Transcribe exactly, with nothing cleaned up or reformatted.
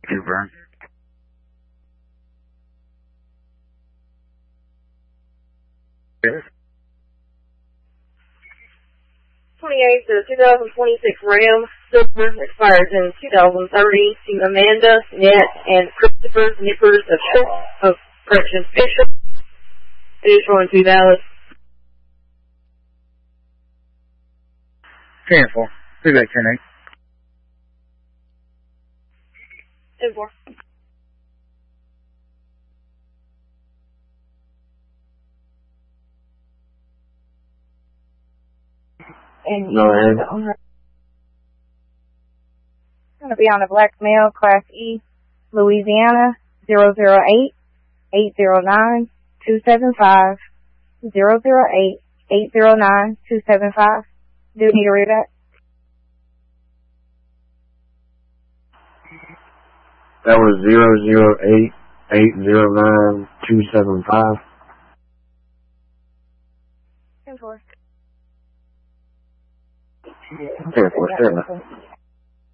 Confirm. Yes. twenty-eight to two thousand twenty-six Ram Silver expires in two thousand thirty to Amanda Net and Christopher Nippers of of correction Fisher. Additional and two valid. ten four. Three back ten eight. ten four. And Go ahead. the owner going to be on a black male, Class E, Louisiana, zero zero eight, eight zero nine, two seven five, zero zero eight, eight zero nine, two seven five. Do you need to read that? That was zero zero eight, eight zero nine, two seven five. ten four. ten four, seven.